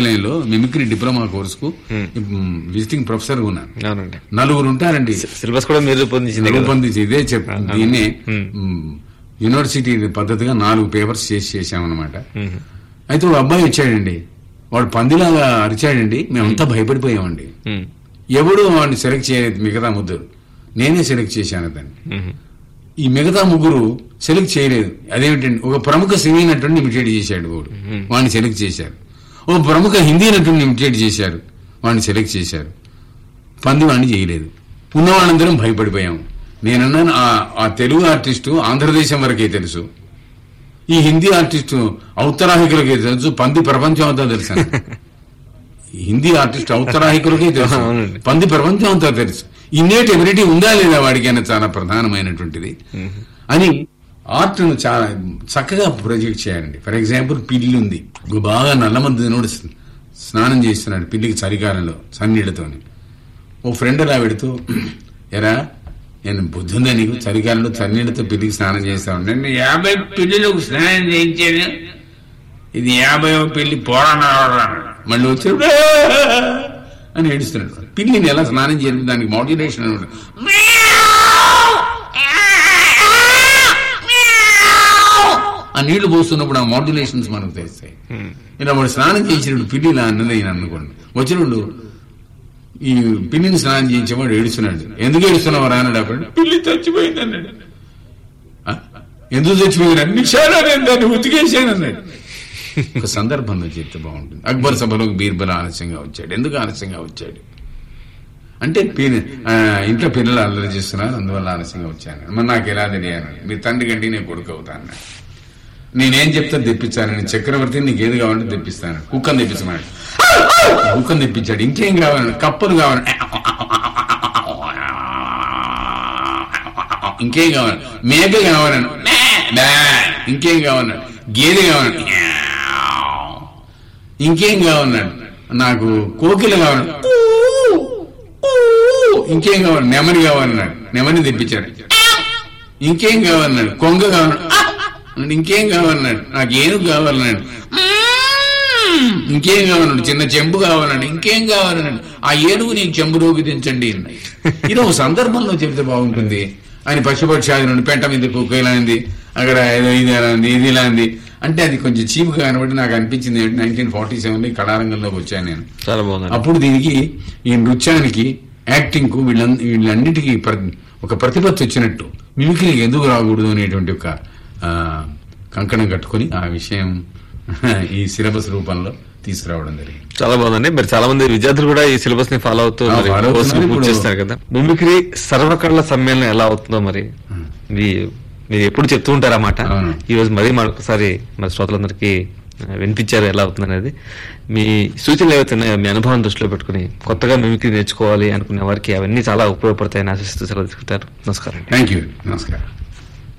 విశ్వవిద్యాలయంలో mimicry diploma కోర్సుకు visiting professor ఉన్నాను. 4 ఉంటారండి. సిలబస్ కూడా మీరు రూపొందించి ఇదే దీన్నే యూనివర్సిటీ పద్ధతిగా 4 పేపర్స్ చేశామన్నమాట. అయితే ఒక అబ్బాయి వచ్చాడండి, వాడు పందిలాగా అరిచాడండి. మేమంతా భయపడిపోయామండి. ఎవడు వాడిని సెలెక్ట్ చేయలేదు, మిగతా ముగ్గురు. నేనే సెలెక్ట్ చేశాను దాన్ని. ఈ మిగతా 3 సెలెక్ట్ చేయలేదు. అదేమిటండి, ఒక ప్రముఖ సినీ నటుడిని ఇమిటేట్ చేశాడు వాడిని సెలెక్ట్ చేశారు. ఒక ప్రముఖ హిందీ నటుడిని ఇమిటేట్ చేశారు, వాడిని సెలెక్ట్ చేశారు. పంది వాడిని చేయలేదు. ఉన్నవాళ్ళందరం భయపడిపోయాము. నేనన్నాను, ఆ తెలుగు ఆర్టిస్టు ఆంధ్రదేశం వరకే తెలుసు, ఈ హిందీ ఆర్టిస్టు ఔత్తరాహికులకే తెలుసు, పంది ప్రపంచం అంతా తెలుసు. హిందీ ఆర్టిస్ట్ ఔత్తరాహికులకే తెలుసు, పంది ప్రపంచం అంతా తెలుసు. ఇన్నేట్ ఎబిలిటీ ఉందా లేదా వాడికి అనేది చాలా ప్రధానమైనటువంటిది అని ఆర్ట్ను చాలా చక్కగా ప్రొజెక్ట్ చేయాలండి. ఫర్ ఎగ్జాంపుల్, పిల్లి ఉంది, బాగా నల్లమద్దినోడు స్నానం చేస్తున్నాడు పిల్లికి చలికాలంలో సన్నీళ్లతోని. ఓ ఫ్రెండ్ అలా పెడుతూ, ఎరా నేను బుద్ధి ఉందా నీకు, చలికాలంలో చన్నీళ్లతో పిల్లికి స్నానం చేస్తా ఉంటాను, నేను 50 పిల్లిలకు స్నానం చేయించాను, ఇది 50వ పిల్లి పోరాడు. మళ్ళీ వచ్చి అని ఏడుస్తున్నాడు. పిల్లిని ఎలా స్నానం చేయాలి, దానికి మోటివేషన్ ఆ నీళ్లు పోస్తున్నప్పుడు ఆ మోడ్యులేషన్స్ మనకు తెలుస్తాయి. ఇలా వాడు స్నానం చేసినప్పుడు పిల్లి ఇలా అన్నది అనుకోండి, వచ్చినప్పుడు ఈ పిల్లిని స్నానం చేయించేవాడు ఏడుస్తున్నాడు. ఎందుకు ఏడుస్తున్నావు రా అన్నాడు. అప్పుడు పిల్లి చచ్చిపోయింది అన్నాడు. ఎందుకు చచ్చిపోయింది, నిషాలో నేను దాన్ని ఉతికేసాను అన్నాడు. ఒక సందర్భంలో చెప్తే బాగుంటుంది. అక్బర్ సభలోకి బీర్బల్ ఆలస్యంగా వచ్చాడు. ఎందుకు ఆలస్యంగా వచ్చాడు అంటే, ఇంట్లో పిల్లలు అల్లరి చేస్తున్నారు, అందువల్ల ఆలస్యంగా వచ్చాను. మరి నాకు ఎలా తెలియాలి, మీ తండ్రి కంటే నేను కొడుకు అవుతాను, నేనేం చెప్తా తెప్పించాను, నేను చక్రవర్తిని, నీకు ఏది కావాలంటే తెప్పిస్తాను. కుక్కను తెప్పించమన్నాడు. కుక్కను తెప్పించాడు. ఇంకేం కావాలండి, కప్పలు కావాలి, ఇంకేం కావాలి, మేక కావాలను, ఇంకేం కావాలన్నాడు, గేదె కావాలండి, ఇంకేం కావాలన్నాడు, నాకు కోకిల కావాలి, ఇంకేం కావాలి, నెమలి కావాలన్నాడు, నెమలిని తెప్పించాడు. ఇంకేం కావాలన్నాడు, కొంగ కావాలన్నాడు, ఇంకేం కావాలన్నాడు, నాకు ఏనుగు కావాలన్నాడు. ఇంకేం కావాలన్నాడు, చిన్న చెంబు కావాలన్నాడు. ఇంకేం కావాలన్నాడు, ఆ ఏనుగు నీకు చెంబులోకి దించండి. ఇది ఒక సందర్భంలో చెప్తే బాగుంటుంది అని. పశుపక్షాది నుండి పెంట మీద కుక్క ఇలా ఉంది, అక్కడ ఏదో ఇది ఎలా ఉంది, ఇది ఇలా ఉంది అంటే అది కొంచెం చీపుగా కనబడి నాకు అనిపించింది 1947 కళారంగంలోకి వచ్చాను నేను. అప్పుడు దీనికి, ఈ నృత్యానికి, యాక్టింగ్ కు, వీళ్ళన్నిటికీ ఒక ప్రతిపత్తి వచ్చినట్టు మిమిక్రీకి ఎందుకు రాకూడదు అనేటువంటి ఒక కంకణం కట్టుకుని ఆ విషయం ఈ సిలబస్ రూపంలో తీసుకురావడం జరిగింది. చాలా బాగుందండి. మరి చాలా మంది విద్యార్థులు కూడా ఈ సిలబస్ ని ఫాలో అవుతూ చేస్తారు కదా. మిమిక్రీ సర్వకళల సమ్మేళనం ఎలా అవుతుందో మరి మీరు ఎప్పుడు చెప్తూ ఉంటారు అన్నమాట. ఈ రోజు మరీ మరొకసారి మరి శ్రోతలందరికీ వినిపించారు ఎలా అవుతుంది అనేది. మీ సూచనలు ఏవైతున్నాయో మీ అనుభవం దృష్టిలో పెట్టుకుని కొత్తగా మిమిక్రీ నేర్చుకోవాలి అనుకునే వారికి అవన్నీ చాలా ఉపయోగపడతాయని ఆశిస్తూ సెలవు తీసుకుంటారు. నమస్కారం. Thank you. నమస్కారం.